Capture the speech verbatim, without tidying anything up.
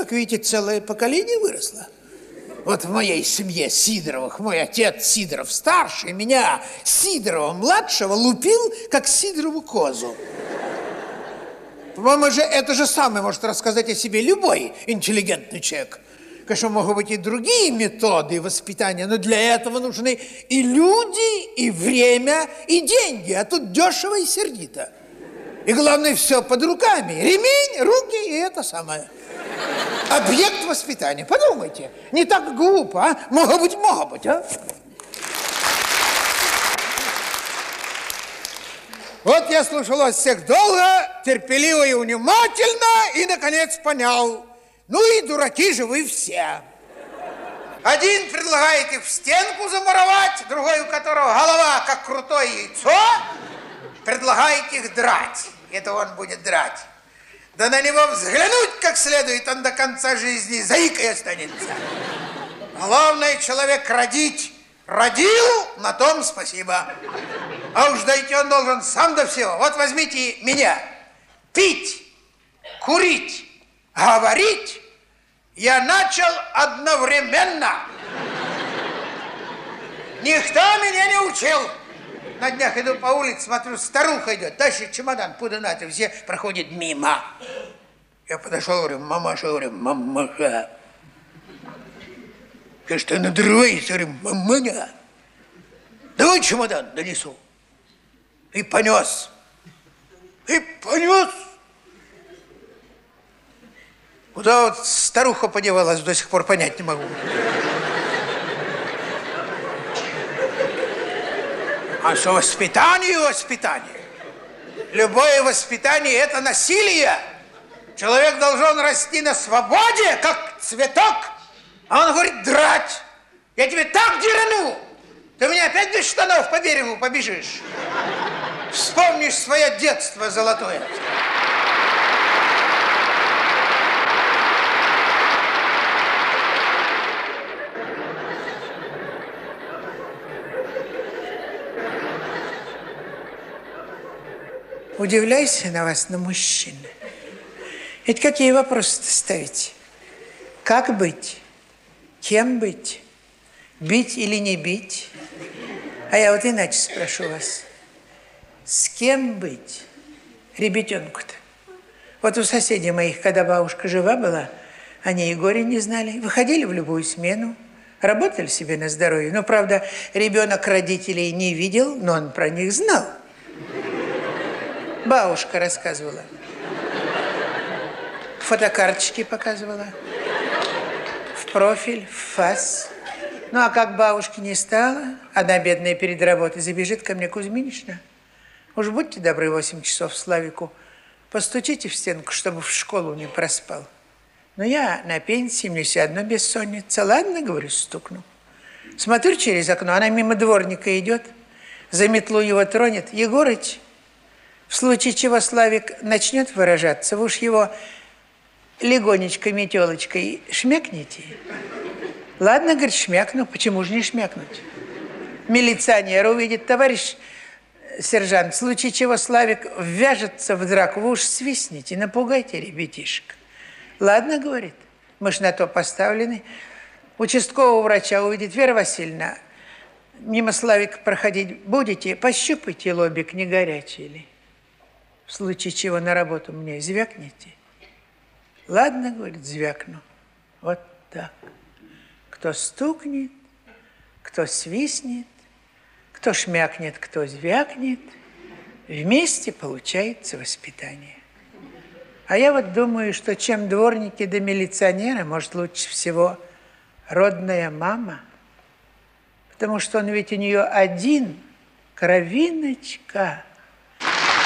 как видите, целое поколение выросло. Вот в моей семье Сидоровых мой отец Сидоров старший меня, Сидорова младшего, лупил, как Сидорову козу. По-моему, же это же самое может рассказать о себе любой интеллигентный человек. Конечно, могут быть и другие методы воспитания, но для этого нужны и люди, и время, и деньги. А тут дешево и сердито. И главное, все под руками. Ремень, руки и это самое. Объект воспитания. Подумайте. Не так глупо, а? Может быть, может быть, а? Вот я слушал вас всех долго, терпеливо и внимательно, и, наконец, понял. Ну и дураки же вы все. Один предлагает их в стенку замуровать, другой, у которого голова как крутое яйцо, предлагает их драть. Это он будет драть. Да на него взглянуть как следует, он до конца жизни заикой останется. Главное, человек родить. Родил, на том спасибо. А уж дойти он должен сам до всего. Вот возьмите меня. Пить, курить, говорить я начал одновременно. Никто меня не учил. На днях иду по улице, смотрю, старуха идет, тащит чемодан, пудонатый, все проходят мимо. Я подошел, говорю, мамаша, говорю, мамаша. Я что, надрываюсь, говорю, маманя, давай чемодан донесу. И понес. И понес. Куда вот старуха подевалась, до сих пор понять не могу. А что воспитание, воспитание. Любое воспитание – это насилие. Человек должен расти на свободе, как цветок. А он говорит, драть. Я тебе так дерану. Ты меня опять без штанов по берегу побежишь. Вспомнишь свое детство золотое. Удивляюсь на вас, на мужчин. Ведь какие вопросы ставите? Как быть? Кем быть? Бить или не бить? А я вот иначе спрошу вас. С кем быть ребятенку-то? Вот у соседей моих, когда бабушка жива была, они и горе не знали. Выходили в любую смену, работали себе на здоровье. Но, правда, ребенок родителей не видел, но он про них знал. Бабушка рассказывала. Фотокарточки показывала. В профиль, в фас. Ну, а как бабушки не стало, она, бедная, перед работой забежит ко мне, Кузьминична. Уж будьте добры, восемь часов Славику, постучите в стенку, чтобы в школу не проспал. Но я на пенсии, мне все одно бессонница. Ладно, говорю, стукну. Смотрю через окно, она мимо дворника идет, за метлу его тронет. Егорыч, в случае чего Славик начнет выражаться, вы уж его легонечко метелочкой шмякните. Ладно, говорит, шмякну. Почему же не шмякнуть? Милиционер увидит, товарищ сержант, в случае чего Славик ввяжется в драку, вы уж свистните, напугайте ребятишек. Ладно, говорит, мы ж на то поставлены. Участкового врача увидит, Вера Васильевна, мимо Славика проходить будете, пощупайте лобик, не горячий ли. В случае чего на работу мне звякните. Ладно, говорит, звякну. Вот так. Кто стукнет, кто свистнет, кто шмякнет, кто звякнет, вместе получается воспитание. А я вот думаю, что чем дворники да милиционеры, может, лучше всего родная мама. Потому что он ведь у нее один, кровиночка.